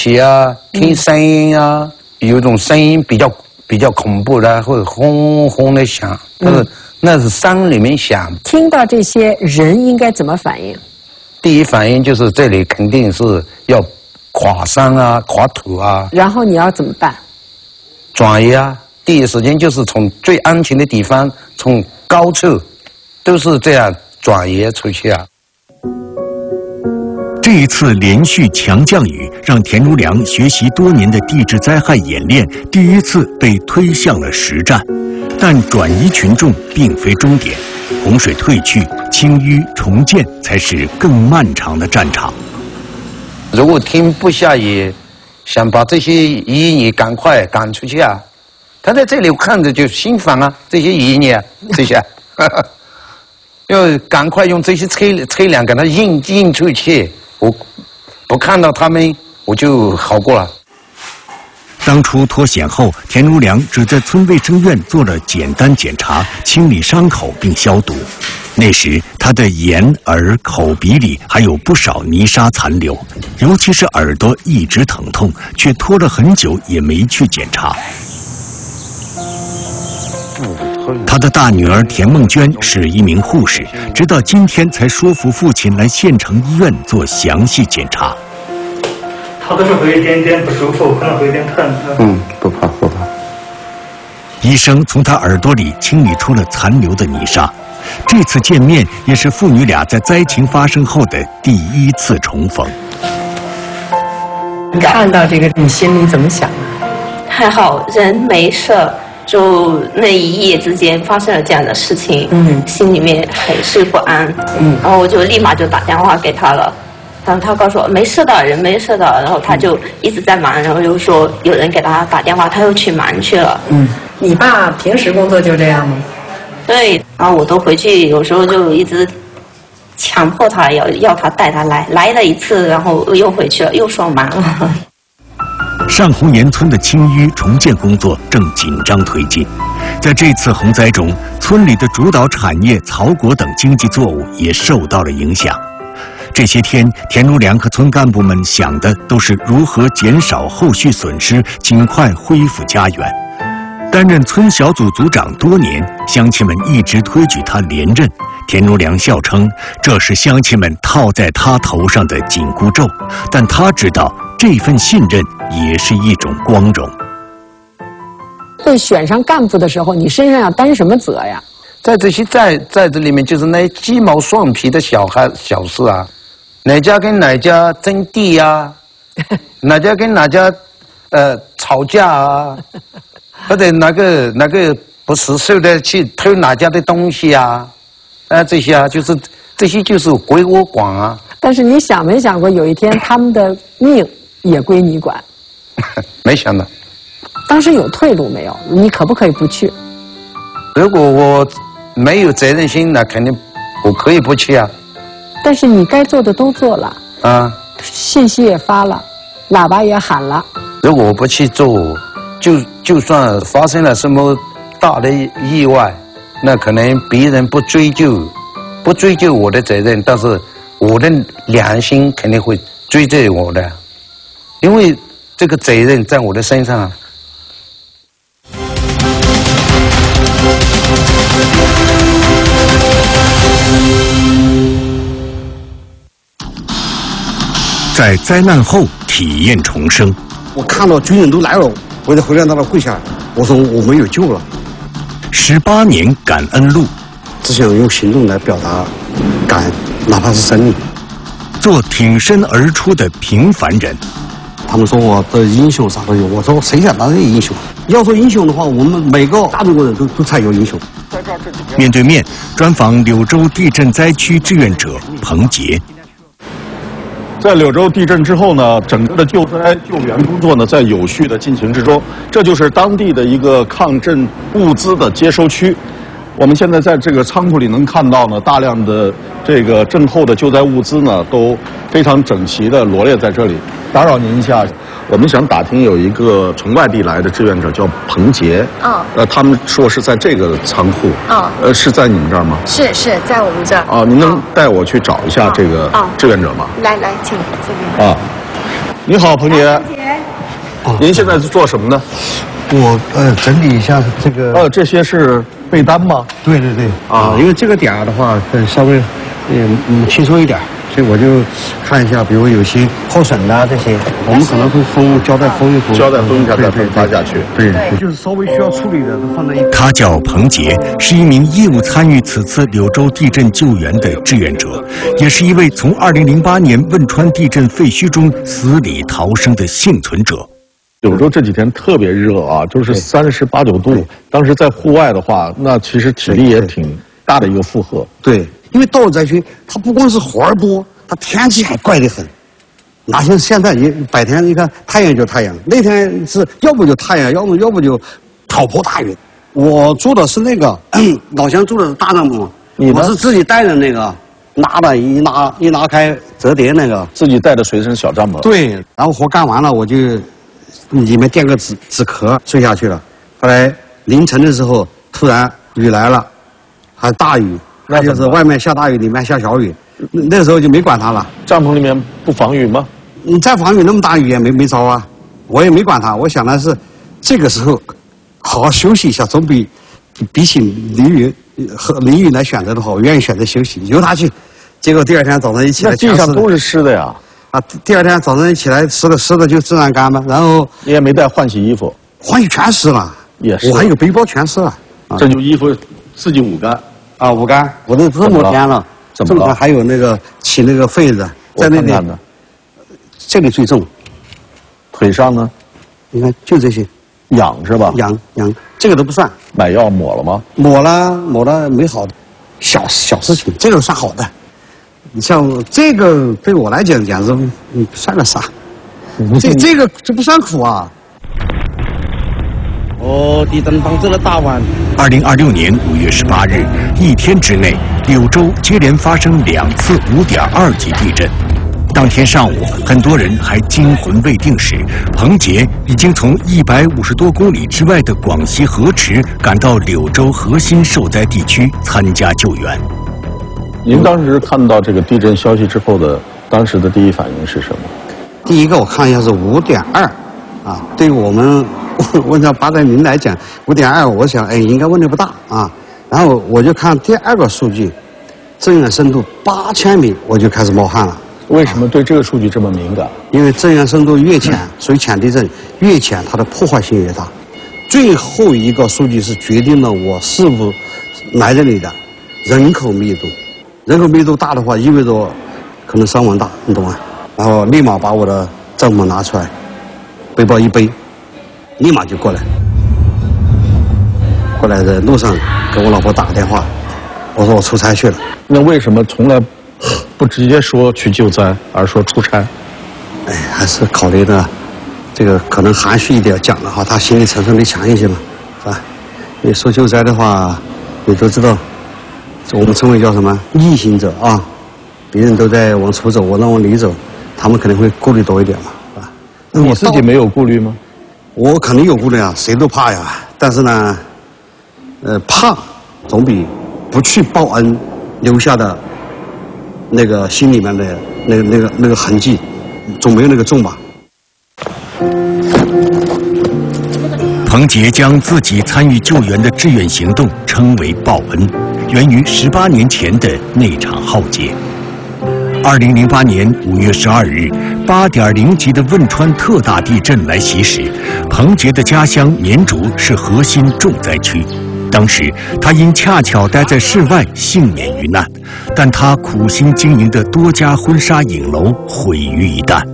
起啊，听声音啊，有一种声音比较恐怖的，会轰轰的响，那是山里面响。 听到这些人应该怎么反应？ 第一反应就是这里肯定是要垮山啊、垮土啊。然后你要怎么办？ 转移啊！第一时间就是从最安全的地方，从高处，都是这样转移出去啊。 这一次连续强降雨，让田如良学习多年的地质灾害演练第一次被推向了实战。但转移群众并非终点，洪水退去，清淤重建才是更漫长的战场。 如果天不下雨，想把这些淤泥赶快赶出去啊！他在这里看着就心烦啊，这些淤泥啊，这些，要赶快用这些车辆给它运出去。我不看到他们，我就好过了。 当初脱险后，田如良只在村卫生院做了简单检查，清理伤口并消毒。那时他的眼、耳、口、鼻里还有不少泥沙残留，尤其是耳朵一直疼痛，却拖了很久也没去检查。他的大女儿田梦娟是一名护士，直到今天才说服父亲来县城医院做详细检查。 他都是会有一点点不舒服，可能会有点疼。 不怕。 医生从他耳朵里清理出了残留的泥沙。这次见面也是父女俩在灾情发生后的第一次重逢。 看到这个，你心里怎么想啊？ 还好人没事。就那一夜之间发生了这样的事情，心里面很是不安，然后我就立马就打电话给他了，然后他告诉我没事的，人没事的，然后他就一直在忙，然后又说有人给他打电话，他又去忙去了。 你爸平时工作就这样吗？ 对，然后我都回去，有时候就一直强迫他要他带他来了一次，然后又回去了，又说忙了。 上红岩村的清淤重建工作正紧张推进，在这次洪灾中，村里的主导产业草果等经济作物也受到了影响。这些天，田如良和村干部们想的都是如何减少后续损失，尽快恢复家园。担任村小组组长多年，乡亲们一直推举他连任。田如良笑称，这是乡亲们套在他头上的紧箍咒，但他知道这份信任也是一种光荣。 被选上干部的时候，你身上要担什么责呀？ 在这些在这里面，就是那鸡毛蒜皮的小事啊，哪家跟哪家争地啊，哪家跟哪家吵架啊，或者哪个不识数的去偷哪家的东西啊，这些啊，这些就是归我管啊。 但是你想没想过，有一天他们的命也归你管？ 没想到。 当时有退路没有？你可不可以不去？ 如果我没有责任心，那肯定我可以不去啊。 但是你该做的都做了啊， 信息也发了，喇叭也喊了。 如果我不去做，就算发生了什么大的意外，那可能别人不追究我的责任，但是我的良心肯定会追究我的，因为这个责任在我的身上。 在灾难后体验重生。 我看到军人都来了，我就回来到那跪下，我说我没有救了。 18年感恩路， 只想用行动来表达感恩，哪怕是生命。 做挺身而出的平凡人。 他们说我的英雄啥都有，我说谁想当这英雄？要说英雄的话，我们每个大中国人都才有英雄。 面对面专访柳州地震灾区志愿者彭杰。 在柳州地震之后呢，整个的救灾救援工作呢在有序的进行之中，这就是当地的一个抗震物资的接收区。我们现在在这个仓库里能看到呢，大量的这个震后的救灾物资呢都非常整齐的罗列在这里。打扰您一下，我们想打听有一个从外地来的志愿者叫彭杰，他们说是在这个仓库，是在你们这儿吗？ 是在我们这儿。 您能带我去找一下这个志愿者吗？ 来，请这边。 你好，彭姐。您现在是做什么呢？ 我整理一下这个。 这些是被单吗？ 对对对。因为这个点儿的话，稍微轻松一点，所以我就看一下，比如有些破损的这些，我们可能会封胶带封一封， 胶带封一下再发下去。 对，就是稍微需要处理的都放在一。 他叫彭杰，是一名义务参与此次柳州地震救援的志愿者，也是一位从2008年汶川地震废墟中死里逃生的幸存者。 柳州这几天特别热啊，就是38、9度。当时在户外的话，那其实体力也挺大的一个负荷。 对，因为道路灾区，它不光是活儿多，它天气还怪得很。哪像现在白天你看太阳就太阳，那天是要不就太阳，要不就瓢泼大雨。我住的是那个老乡住的是大帐篷，我是自己带的那个，拿的一拿开折叠那个， 自己带的随身小帐篷。 对，然后活干完了我就里面垫个纸壳睡下去了。后来凌晨的时候突然雨来了，还大雨，那就是外面下大雨，里面下小雨，那时候就没管它了。 帐篷里面不防雨吗？ 你再防雨那么大雨也没着啊，我也没管它。我想的是这个时候好好休息一下，总比起淋雨来选择的话，我愿意选择休息，由它去。结果第二天早上一起来， 那地上都是湿的呀。 第二天早上一起来，湿的就自然干嘛。然后你也没带换洗衣服， 换洗全湿了， 也是。 我还有背包全湿了， 这就衣服自己捂干啊，捂干。我都这么天了， 怎么了？ 还有那个起那个痱子，在那里，这里最重。 腿上呢？ 你看就这些， 痒是吧？ 痒，这个都不算。 买药抹了吗？ 抹了没好，小事情，这个算好的。你像这个对我来讲简直算个啥？这个不算苦啊。地震导致了大湾。 2026年5月18日，一天之内，柳州接连发生2次5.2级地震。当天上午，很多人还惊魂未定时，彭杰已经从150多公里之外的广西河池赶到柳州核心受灾地区参加救援。 您当时看到这个地震消息之后的当时的第一反应是什么？ 第一个我看一下是5.2，对于我们问到8.0来讲，5.2，我想应该问题不大啊。然后我就看第二个数据，震源深度8000米，我就开始冒汗了。 为什么对这个数据这么敏感？ 因为震源深度越浅，水浅地震越浅，它的破坏性越大。最后一个数据是决定了我是否来这里的人口密度。人口密度大的话，意味着可能伤亡大，你懂吗？然后立马把我的帐篷拿出来，背包一背，立马就过来。过来的路上给我老婆打个电话，我说我出差去了。 那为什么从来不直接说去救灾，而说出差？ 还是考虑的这个可能含蓄一点讲的话，他心理承受力强一些嘛，是吧？你说救灾的话，你都知道。我们称为叫什么逆行者啊，别人都在往出走，我让往里走，他们肯定会顾虑多一点嘛，是吧？ 你自己没有顾虑吗？ 我肯定有顾虑啊，谁都怕呀。但是呢，怕总比不去报恩留下的那个心里面的那个痕迹，总没有那个重吧。 彭杰将自己参与救援的志愿行动称为报恩，源于18年前的那场浩劫。2008年5月12日，8.0级的汶川特大地震来袭时，彭杰的家乡绵竹是核心重灾区。当时他因恰巧待在室外，幸免于难，但他苦心经营的多家婚纱影楼毁于一旦。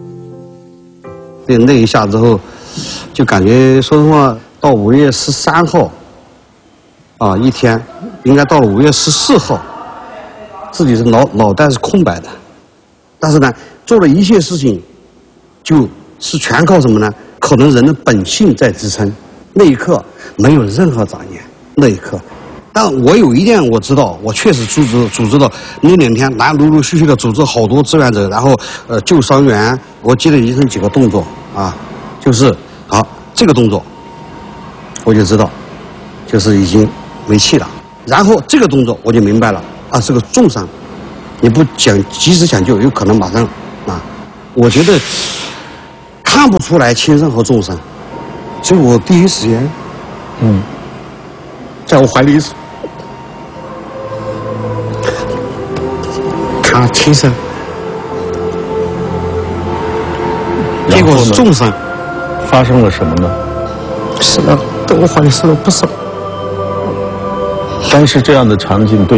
那一下之后，就感觉说实话，到5月13号，一天，应该到了5月14号，自己是脑袋是空白的，但是呢，做了一切事情，就是全靠什么呢？可能人的本性在支撑。那一刻没有任何杂念，那一刻。但我有一点我知道，我确实组织了那2天陆续的组织好多志愿者，然后救伤员，我记得已经几个动作啊，就是好这个动作，我就知道，就是已经没气了。然后这个动作我就明白了啊，是个重伤，你不及时抢救，有可能马上啊。我觉得看不出来亲生和众生，所以我第一时间，在我怀里看了亲生，结果是众生。 发生了什么呢？ 死了，在我怀里死了不少。 当时这样的场景对